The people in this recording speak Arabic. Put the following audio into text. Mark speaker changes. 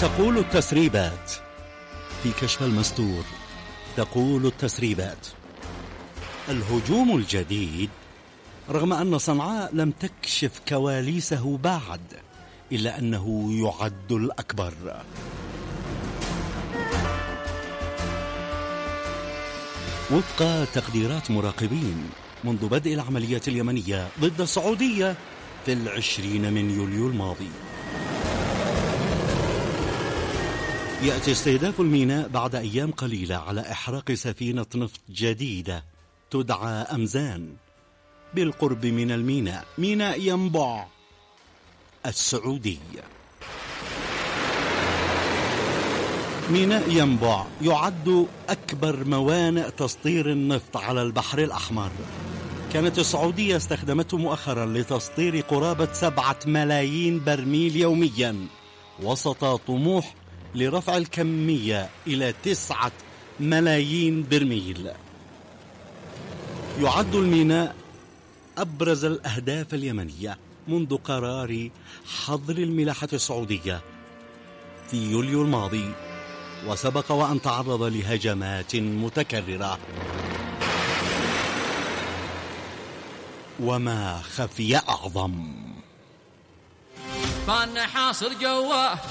Speaker 1: تقول التسريبات في كشف المستور، تقول التسريبات: الهجوم الجديد رغم أن صنعاء لم تكشف كواليسه بعد، إلا أنه يعد الأكبر. وفق تقديرات مراقبين، منذ بدء العمليات اليمنية ضد السعودية في 20 من يوليو الماضي، يأتي استهداف الميناء بعد أيام قليلة على إحراق سفينة نفط جديدة تدعى أمزان بالقرب من الميناء، ميناء ينبع السعودي. ميناء ينبع يعد أكبر موانئ تسطير النفط على البحر الأحمر. كانت السعودية استخدمته مؤخرا لتسطير قرابة 7 ملايين برميل يوميا، وسط طموح لرفع الكمية إلى 9 ملايين برميل. يعد الميناء أبرز الأهداف اليمنية منذ قرار حظر الملاحة السعودية في يوليو الماضي، وسبق وأن تعرض لهجمات متكررة. وما خفي أعظم،
Speaker 2: كان حاصر جواه